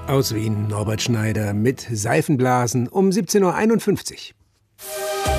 Aus Wien, Norbert Schneider mit Seifenblasen um 17:51 Uhr.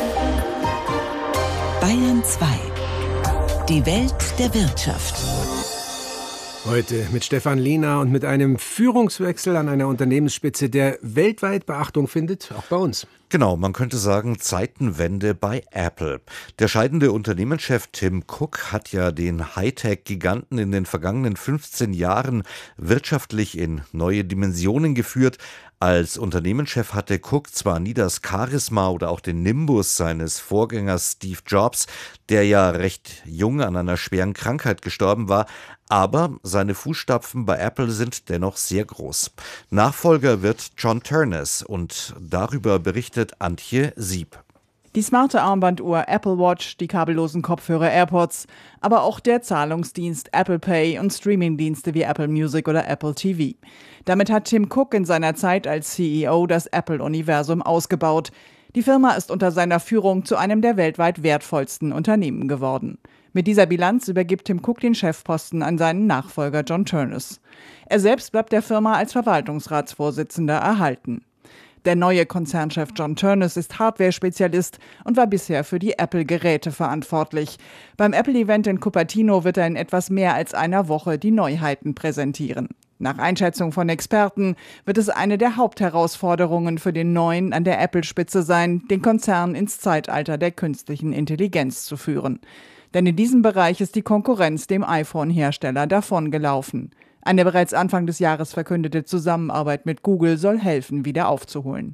Bayern 2. Die Welt der Wirtschaft. Heute mit Stefan Lehner und mit einem Führungswechsel an einer Unternehmensspitze, der weltweit Beachtung findet, auch bei uns. Genau, man könnte sagen Zeitenwende bei Apple. Der scheidende Unternehmenschef Tim Cook hat ja den Hightech-Giganten in den vergangenen 15 Jahren wirtschaftlich in neue Dimensionen geführt. Als Unternehmenschef hatte Cook zwar nie das Charisma oder auch den Nimbus seines Vorgängers Steve Jobs, der ja recht jung an einer schweren Krankheit gestorben war, aber seine Fußstapfen bei Apple sind dennoch sehr groß. Nachfolger wird John Ternus und darüber berichtet Antje Sieb. Die smarte Armbanduhr Apple Watch, die kabellosen Kopfhörer AirPods, aber auch der Zahlungsdienst Apple Pay und Streamingdienste wie Apple Music oder Apple TV. Damit hat Tim Cook in seiner Zeit als CEO das Apple-Universum ausgebaut. Die Firma ist unter seiner Führung zu einem der weltweit wertvollsten Unternehmen geworden. Mit dieser Bilanz übergibt Tim Cook den Chefposten an seinen Nachfolger John Ternus. Er selbst bleibt der Firma als Verwaltungsratsvorsitzender erhalten. Der neue Konzernchef John Ternus ist Hardware-Spezialist und war bisher für die Apple-Geräte verantwortlich. Beim Apple-Event in Cupertino wird er in etwas mehr als einer Woche die Neuheiten präsentieren. Nach Einschätzung von Experten wird es eine der Hauptherausforderungen für den Neuen an der Apple-Spitze sein, den Konzern ins Zeitalter der künstlichen Intelligenz zu führen. Denn in diesem Bereich ist die Konkurrenz dem iPhone-Hersteller davongelaufen. Eine bereits Anfang des Jahres verkündete Zusammenarbeit mit Google soll helfen, wieder aufzuholen.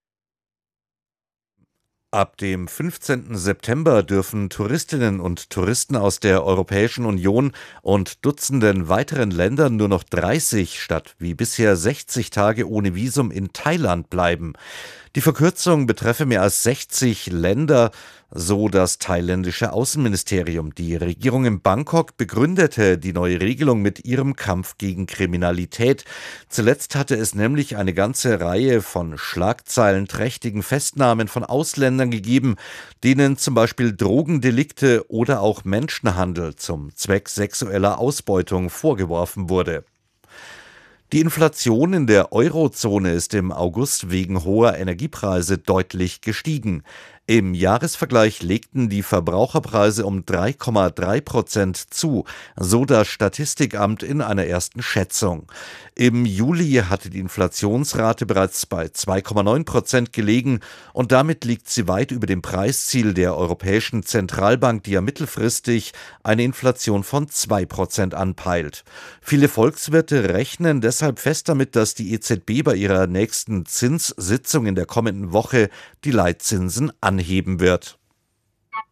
Ab dem 15. September dürfen Touristinnen und Touristen aus der Europäischen Union und Dutzenden weiteren Ländern nur noch 30 statt wie bisher 60 Tage ohne Visum in Thailand bleiben. Die Verkürzung betreffe mehr als 60 Länder, so das thailändische Außenministerium. Die Regierung in Bangkok begründete die neue Regelung mit ihrem Kampf gegen Kriminalität. Zuletzt hatte es nämlich eine ganze Reihe von schlagzeilenträchtigen Festnahmen von Ausländern gegeben, denen zum Beispiel Drogendelikte oder auch Menschenhandel zum Zweck sexueller Ausbeutung vorgeworfen wurde. Die Inflation in der Eurozone ist im August wegen hoher Energiepreise deutlich gestiegen. Im Jahresvergleich legten die Verbraucherpreise um 3,3% zu, so das Statistikamt in einer ersten Schätzung. Im Juli hatte die Inflationsrate bereits bei 2,9% gelegen und damit liegt sie weit über dem Preisziel der Europäischen Zentralbank, die ja mittelfristig eine Inflation von 2% anpeilt. Viele Volkswirte rechnen deshalb fest damit, dass die EZB bei ihrer nächsten Zinssitzung in der kommenden Woche die Leitzinsen anheben wird.